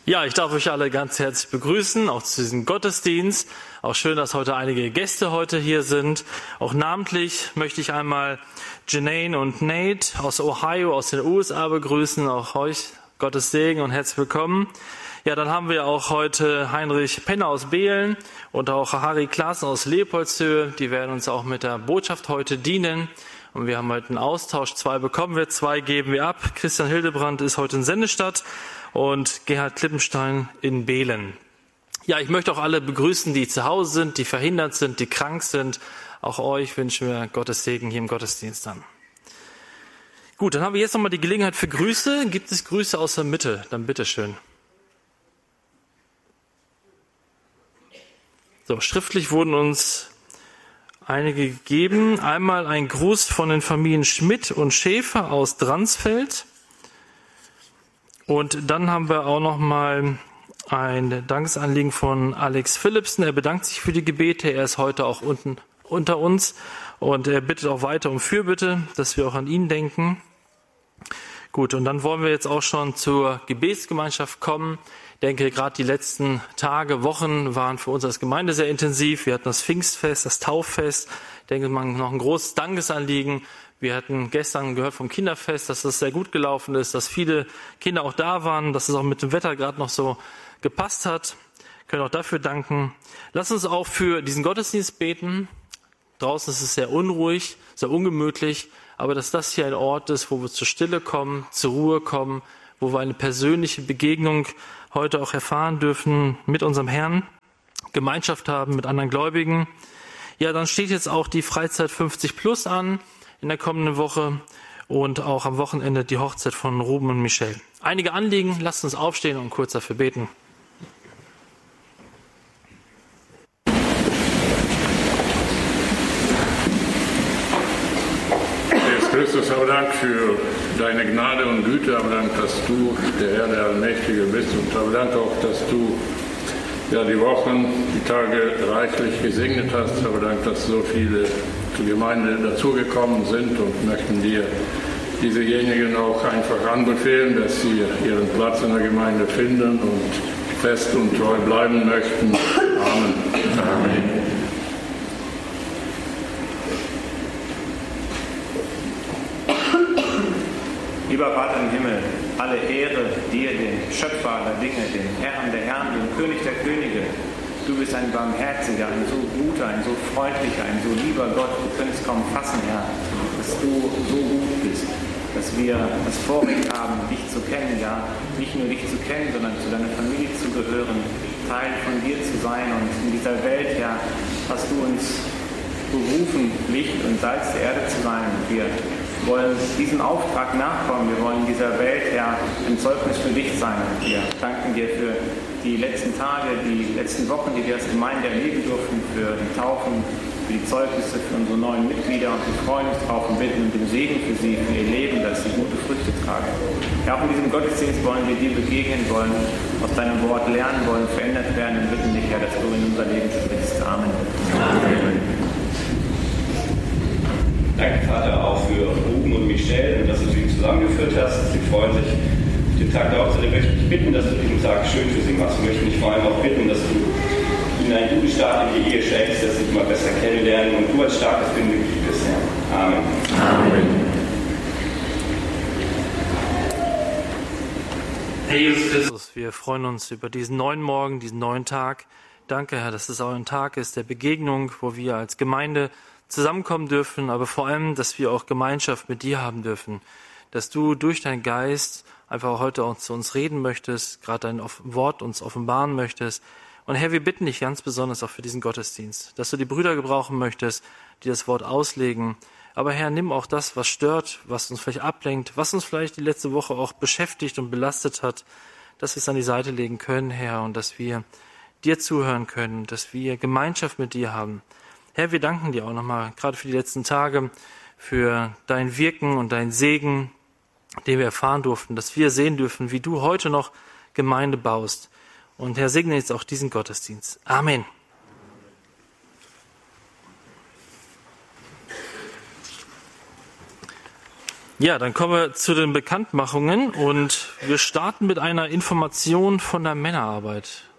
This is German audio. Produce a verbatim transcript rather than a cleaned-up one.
Ja, ich darf euch alle ganz herzlich begrüßen, auch zu diesem Gottesdienst. Auch schön, dass heute einige Gäste heute hier sind. Auch namentlich möchte ich einmal Janine und Nate aus Ohio, aus den U S A begrüßen. Auch euch Gottes Segen und herzlich willkommen. Ja, dann haben wir auch heute Heinrich Penner aus Behlen und auch Harry Klaassen aus Leopoldshöhe. Die werden uns auch mit der Botschaft heute dienen. Und wir haben heute einen Austausch. Zwei bekommen wir, zwei geben wir ab. Christian Hildebrand ist heute in Sendestadt und Gerhard Klippenstein in Behlen. Ja, ich möchte auch alle begrüßen, die zu Hause sind, die verhindert sind, die krank sind. Auch euch wünschen wir Gottes Segen hier im Gottesdienst an. Gut, dann haben wir jetzt nochmal die Gelegenheit für Grüße. Gibt es Grüße aus der Mitte? Dann bitteschön. So, schriftlich wurden uns einige gegeben. Einmal ein Gruß von den Familien Schmidt und Schäfer aus Dransfeld. Und dann haben wir auch noch mal ein Dankesanliegen von Alex Philipsen. Er bedankt sich für die Gebete. Er ist heute auch unten unter uns und er bittet auch weiter um Fürbitte, dass wir auch an ihn denken. Gut, und dann wollen wir jetzt auch schon zur Gebetsgemeinschaft kommen. Ich denke, gerade die letzten Tage, Wochen waren für uns als Gemeinde sehr intensiv. Wir hatten das Pfingstfest, das Tauffest. Ich denke, man noch ein großes Dankesanliegen. Wir hatten gestern gehört vom Kinderfest, dass das sehr gut gelaufen ist, dass viele Kinder auch da waren, dass es auch mit dem Wetter gerade noch so gepasst hat. Wir können auch dafür danken. Lass uns auch für diesen Gottesdienst beten. Draußen ist es sehr unruhig, sehr ungemütlich, aber dass das hier ein Ort ist, wo wir zur Stille kommen, zur Ruhe kommen, wo wir eine persönliche Begegnung heute auch erfahren dürfen mit unserem Herrn, Gemeinschaft haben mit anderen Gläubigen. Ja, dann steht jetzt auch die Freizeit fünfzig plus an in der kommenden Woche und auch am Wochenende die Hochzeit von Ruben und Michelle. Einige Anliegen, lasst uns aufstehen und kurz dafür beten. Jesus Christus, aber Dank für deine Gnade und Güte, aber Dank, dass du der Herr, der Allmächtige bist und aber Dank auch, dass du ja, die Wochen, die Tage reichlich gesegnet hast, aber Dank, dass so viele zur Gemeinde dazugekommen sind und möchten dir diesejenigen auch einfach anbefehlen, dass sie ihren Platz in der Gemeinde finden und fest und treu bleiben möchten. Amen. Amen. Lieber Vater im Himmel, alle Ehre dir, dem Schöpfer aller Dinge, dem Herrn der Herren, dem König der Könige. Du bist ein barmherziger, ein so guter, ein so freundlicher, ein so lieber Gott. Wir können es kaum fassen, Herr, dass du so gut bist, dass wir das Vorrecht haben, dich zu kennen, ja, nicht nur dich zu kennen, sondern zu deiner Familie zu gehören, Teil von dir zu sein. Und in dieser Welt, Herr, hast du uns berufen, Licht und Salz der Erde zu sein. Und wir wollen diesem Auftrag nachkommen. Wir wollen dieser Welt, Herr, ein Zeugnis für dich sein. Und wir danken dir für die letzten Tage, die letzten Wochen, die wir als Gemeinde erleben durften, für die Taufen, für die Zeugnisse, für unsere neuen Mitglieder. Und wir freuen uns drauf und bitten um den Segen für sie, für ihr Leben, dass sie gute Früchte tragen. Ja, auch in diesem Gottesdienst wollen wir dir begegnen, wollen aus deinem Wort lernen, wollen verändert werden und bitten dich, Herr, dass du in unser Leben sprichst. Amen. Amen. Danke, Vater, auch für Ruben und Michelle und dass du sie zusammengeführt hast. Sie freuen sich auf den Tag der Hochzeit. Ich möchte dich bitten, dass du diesen Tag schön für sie machst. Ich möchte dich vor allem auch bitten, dass du ihnen einen guten Start in die Ehe schenkst, dass sie dich mal besser kennenlernen und du als starkes Bindeglied bist, Herr. Amen. Amen. Herr Jesus Christus, wir freuen uns über diesen neuen Morgen, diesen neuen Tag. Danke, Herr, dass es auch ein Tag ist der Begegnung, wo wir als Gemeinde zusammenkommen dürfen, aber vor allem, dass wir auch Gemeinschaft mit dir haben dürfen, dass du durch deinen Geist einfach heute auch zu uns reden möchtest, gerade dein Wort uns offenbaren möchtest. Und Herr, wir bitten dich ganz besonders auch für diesen Gottesdienst, dass du die Brüder gebrauchen möchtest, die das Wort auslegen. Aber Herr, nimm auch das, was stört, was uns vielleicht ablenkt, was uns vielleicht die letzte Woche auch beschäftigt und belastet hat, dass wir es an die Seite legen können, Herr, und dass wir dir zuhören können, dass wir Gemeinschaft mit dir haben. Herr, wir danken dir auch nochmal, gerade für die letzten Tage, für dein Wirken und dein Segen, den wir erfahren durften, dass wir sehen dürfen, wie du heute noch Gemeinde baust. Und Herr, segne jetzt auch diesen Gottesdienst. Amen. Ja, dann kommen wir zu den Bekanntmachungen und wir starten mit einer Information von der Männerarbeit.